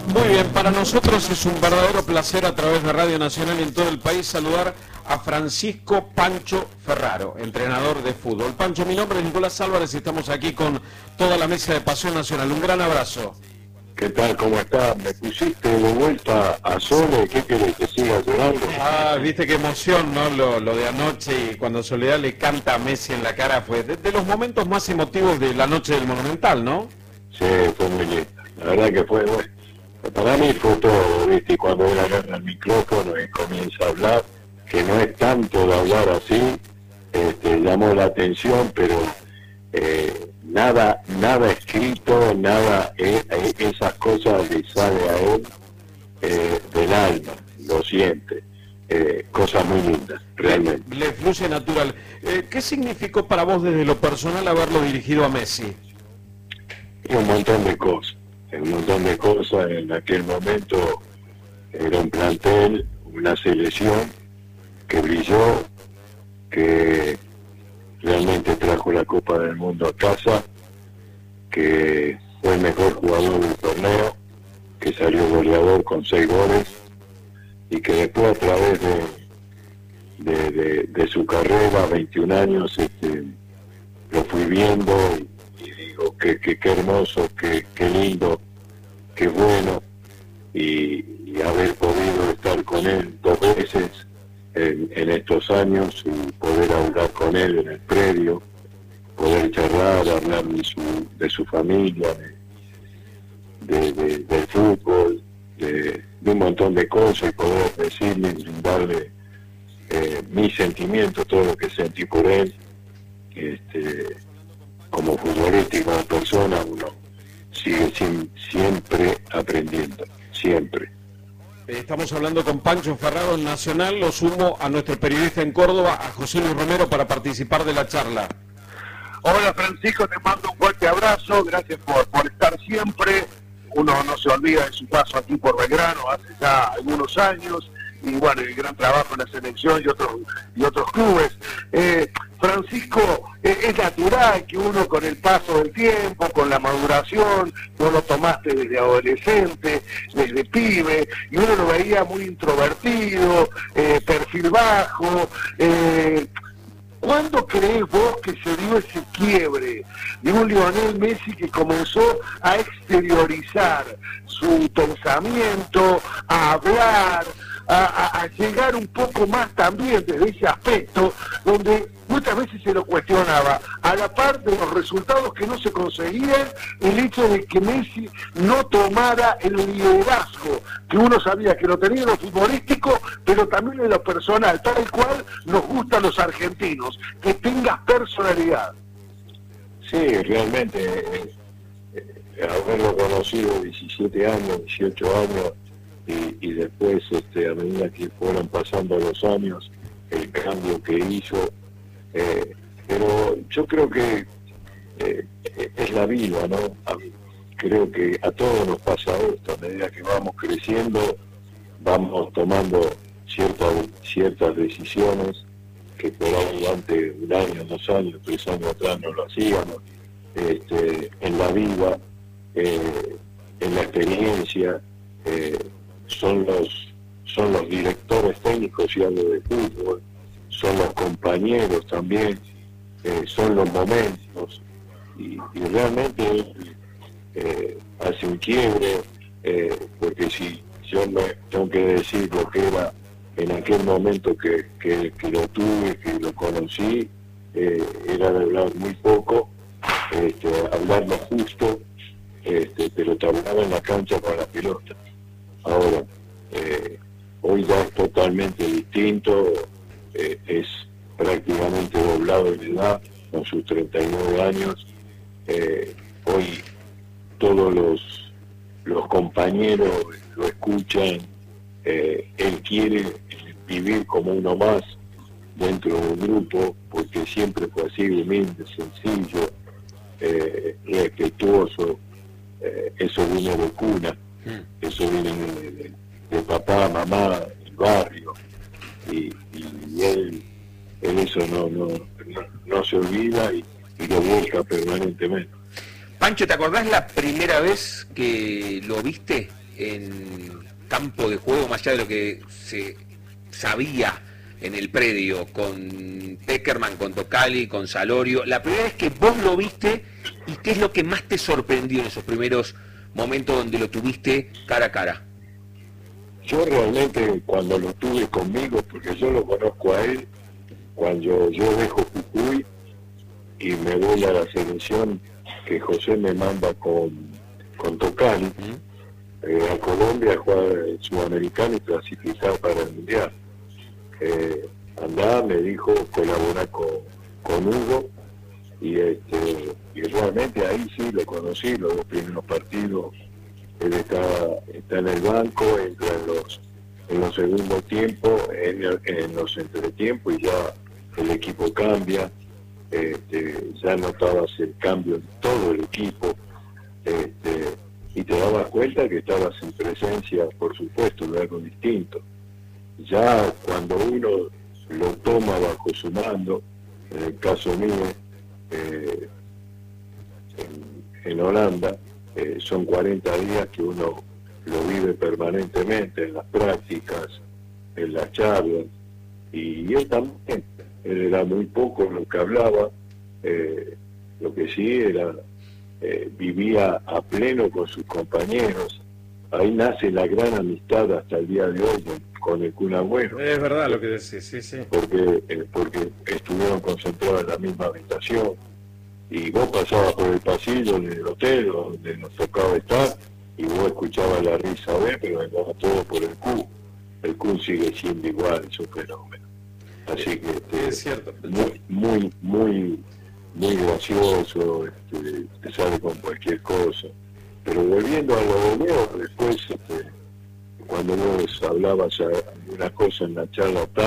Muy bien, para nosotros es un verdadero placer a través de Radio Nacional y en todo el país saludar a Francisco Pancho Ferraro, entrenador de fútbol. Pancho, mi nombre es Nicolás Álvarez y estamos aquí con toda la mesa de Pasión Nacional. Un gran abrazo. ¿Qué tal? ¿Cómo estás? ¿Me pusiste de vuelta a Sole? ¿Qué querés? ¿Que siga llorando? Viste qué emoción, ¿no? Lo de anoche y cuando Soledad le canta a Messi en la cara fue de los momentos más emotivos de la noche del Monumental, ¿no? Sí, fue muy lindo. La verdad que fue bueno. Para mí fue todo, ¿viste? Y cuando él agarra el micrófono y comienza a hablar, que no es tanto de hablar así, llamó la atención, pero nada escrito, nada, esas cosas le sale a él del alma, lo siente. Cosas muy lindas, realmente. Le fluye natural. ¿Qué significó para vos desde lo personal haberlo dirigido a Messi? Un montón de cosas. En aquel momento era un plantel, una selección que brilló, que realmente trajo la Copa del Mundo a casa, que fue el mejor jugador del torneo, que salió goleador con 6 goles y que después a través de su carrera, 21 años, lo fui viendo y digo qué hermoso, qué lindo, qué bueno, y haber podido estar con él 2 veces en estos años y poder hablar con él en el predio, poder charlar, hablar de su familia, del fútbol, de un montón de cosas, y poder decirle y brindarle mis sentimientos, todo lo que sentí por él, como futbolista y como persona. Uno sigue siempre aprendiendo, siempre. Estamos hablando con Pancho Ferraro en Nacional. Lo sumo a nuestro periodista en Córdoba, a José Luis Romero, para participar de la charla. Hola Francisco, te mando un fuerte abrazo, gracias por estar siempre. Uno no se olvida de su paso aquí por Belgrano hace ya algunos años, y bueno, el gran trabajo en la selección y otros clubes. Francisco, es natural que uno con el paso del tiempo, con la maduración, no lo tomaste desde adolescente, desde pibe, y uno lo veía muy introvertido, perfil bajo. ¿Cuándo crees vos que se dio ese quiebre de un Lionel Messi que comenzó a exteriorizar su pensamiento, a hablar, a llegar un poco más también desde ese aspecto, donde muchas veces se lo cuestionaba, a la par de los resultados que no se conseguían, el hecho de que Messi no tomara el liderazgo, que uno sabía que lo tenía en lo futbolístico, pero también en lo personal, tal cual nos gustan los argentinos, que tengas personalidad? Sí, realmente, haberlo conocido 17 años, 18 años, y después, a medida que fueron pasando los años, el cambio que hizo, pero yo creo que es la vida, ¿no? Creo que a todos nos pasa esto, a medida que vamos creciendo, vamos tomando ciertas decisiones que por ahí antes, 1 año, 2 años, 3 años atrás no lo hacíamos, en la vida, en la experiencia, son los directores técnicos, y hablo de fútbol, son los compañeros también, son los momentos, y realmente hace un quiebre, porque si yo me tengo que decir lo que era en aquel momento que lo tuve, que lo conocí, era de hablar muy poco, hablar lo justo, pero te hablaba en la cancha con la pelota. Ahora, hoy ya es totalmente distinto, es prácticamente doblado en edad, con sus 39 años. Hoy todos los compañeros lo escuchan, él quiere vivir como uno más dentro del grupo, porque siempre fue así, humilde, sencillo, respetuoso, eso viene de cuna, eso viene de papá, mamá, el barrio, y él eso no se olvida y lo busca permanentemente. Pancho, ¿te acordás la primera vez que lo viste en campo de juego, más allá de lo que se sabía en el predio, con Peckerman, con Tocali, con Salorio, la primera vez que vos lo viste, y qué es lo que más te sorprendió en esos primeros momentos donde lo tuviste cara a cara? Yo realmente cuando lo tuve conmigo, porque yo lo conozco a él, cuando yo dejo Jujuy y me voy a la selección, que José me manda con Tocali a Colombia a jugar el Sudamericano y clasificar para el Mundial. Andá, me dijo, colaborar con Hugo, y realmente ahí sí lo conocí, los dos primeros partidos. Él está en el banco, entra en los segundos tiempos, en los entretiempos, y ya el equipo cambia. Ya notabas el cambio en todo el equipo, y te dabas cuenta que estabas en presencia, por supuesto, de algo distinto. Ya cuando uno lo toma bajo su mando, en el caso mío, en Holanda, son 40 días que uno lo vive permanentemente en las prácticas, en las charlas, y él también, él era muy poco lo que hablaba, lo que sí era, vivía a pleno con sus compañeros. Ahí nace la gran amistad hasta el día de hoy con el Kun Agüero. Es verdad lo que decís, sí, sí. Porque estuvieron concentrados en la misma habitación, y vos pasabas por el pasillo del hotel donde nos tocaba estar, y vos escuchabas la risa de él, pero venía todo por el Kun. El Kun sigue siendo igual, es un fenómeno. Así que es cierto. muy gracioso, te sale con cualquier cosa. Pero volviendo a lo de Leo, después cuando vos hablabas alguna cosa en la charla